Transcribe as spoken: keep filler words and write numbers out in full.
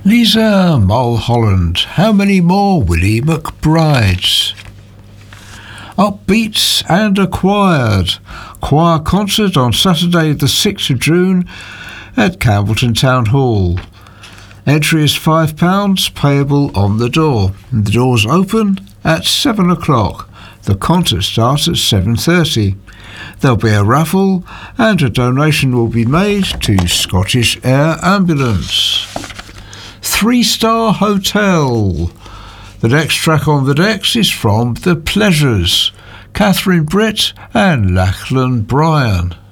Lisa Mulholland, How Many More Willie McBrides? Upbeats and Acquired, choir concert on Saturday the sixth of June at Campbellton Town Hall. Entry is five pounds, payable on the door. The doors open at seven o'clock. The concert starts at seven thirty. There'll be a raffle and a donation will be made to Scottish Air Ambulance. Three Star Hotel. The next track on the decks is from The Pleasures, Catherine Britt and Lachlan Bryan.